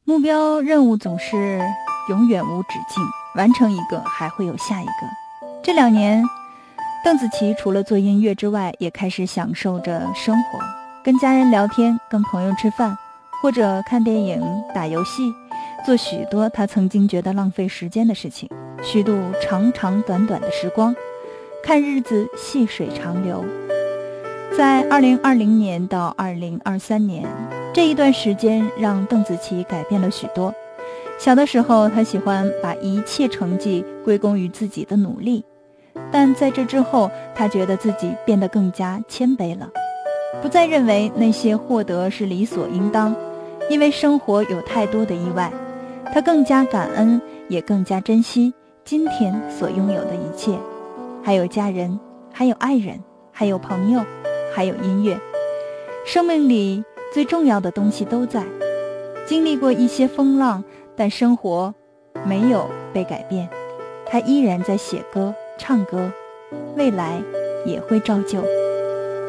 目标任务总是永远无止境，完成一个还会有下一个。这2年，邓紫棋除了做音乐之外，也开始享受着生活，跟家人聊天，跟朋友吃饭，或者看电影、打游戏，做许多她曾经觉得浪费时间的事情，虚度长长短短的时光，看日子细水长流。在2020年到2023年这一段时间，让邓紫棋改变了许多。小的时候，她喜欢把一切成绩归功于自己的努力，但在这之后，她觉得自己变得更加谦卑了，不再认为那些获得是理所应当，因为生活有太多的意外。她更加感恩，也更加珍惜今天所拥有的一切，还有家人，还有爱人，还有朋友，还有音乐。生命里最重要的东西都在，经历过一些风浪，但生活没有被改变，他依然在写歌唱歌，未来也会照旧。